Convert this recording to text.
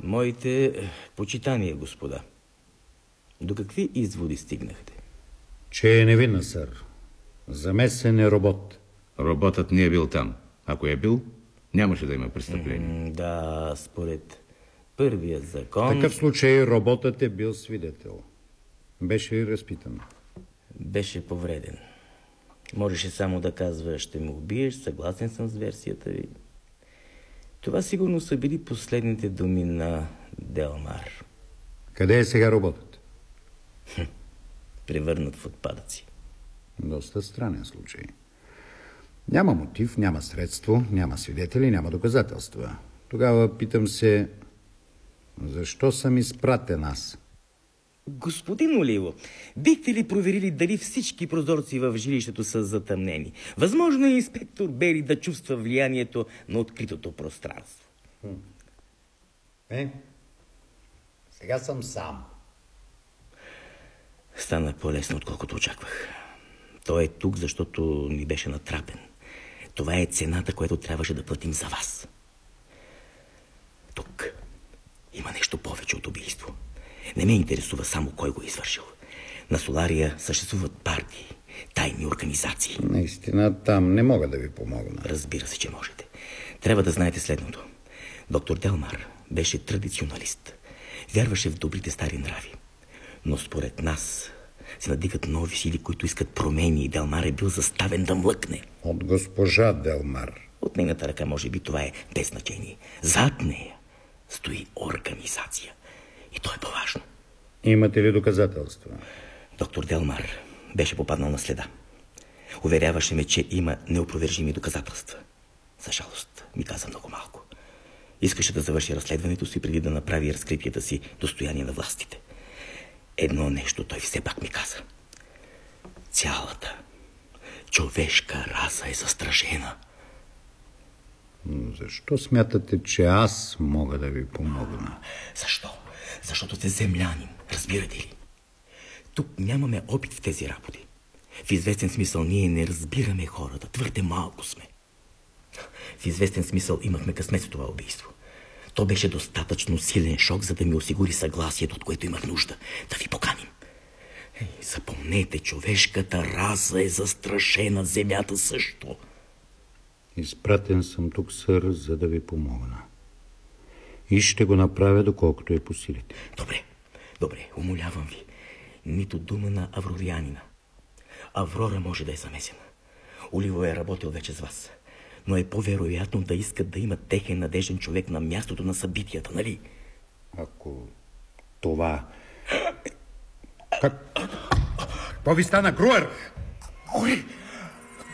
Моите почитания, господа. До какви изводи стигнахте? Че е невинна, сър. Замесен е робот. Роботът не е бил там. Ако е бил, нямаше да има престъпление. Да, според първия закон... В такъв случай роботът е бил свидетел. Беше и разпитан. Беше повреден. Можеше само да казва: ще ме убиеш, съгласен съм с версията ви. Това сигурно са били последните думи на Делмар. Къде е сега роботът? Превърнат в отпадъци. Доста странен случай. Няма мотив, няма средство, няма свидетели, няма доказателства. Тогава питам се, защо съм изпратен аз? Господин Оливо, бихте ли проверили дали всички прозорци в жилището са затъмнени? Възможно е инспектор Бери да чувства влиянието на откритото пространство. Сега съм сам. Стана по-лесно, отколкото очаквах. Той е тук, защото ни беше натрапен. Това е цената, която трябваше да платим за вас. Тук има нещо повече от убийство. Не ме интересува само кой го е извършил. На Солария съществуват партии, тайни организации. Наистина там не мога да ви помогна. Разбира се, че можете. Трябва да знаете следното. Доктор Делмар беше традиционалист. Вярваше в добрите стари нрави. Но според нас се надигат нови сили, които искат промени, и Делмар е бил заставен да млъкне. От госпожа Делмар. От нейната ръка, може би, това е без значение. Зад нея стои организация. И то е по-важно. Имате ли доказателства? Доктор Делмар беше попаднал на следа. Уверяваше ме, че има неопровержими доказателства. За жалост, ми каза много малко. Искаше да завърши разследването си преди да направи разкритията си достояние на властите. Едно нещо той все пак ми каза. Цялата човешка раса е застрашена. Защо смятате, че аз мога да ви помогна? Защо? Защото сте землянин, разбирате ли? Тук нямаме опит в тези работи. В известен смисъл ние не разбираме хората, твърде малко сме. В известен смисъл имахме късмет с това убийство. То беше достатъчно силен шок, за да ми осигури съгласието, от което имах нужда. Да ви поканим. Запомнете, човешката раса е застрашена, земята също. Изпратен съм тук, сър, за да ви помогна. И ще го направя, доколкото е по силите. Добре, умолявам ви. Нито дума на аврорианина. Аврора може да е замесена. Оливо е работил вече с вас. Но е по-вероятно да искат да има техен надежден човек на мястото на събитията, нали? Ако това... Какво ви стана, Груер?